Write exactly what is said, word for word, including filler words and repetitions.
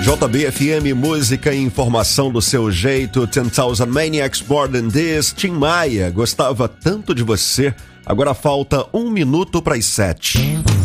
J B F M, música e informação do seu jeito. ten thousand Maniacs, Born in This. Tim Maia, gostava tanto de você. Agora falta um minuto para as sete.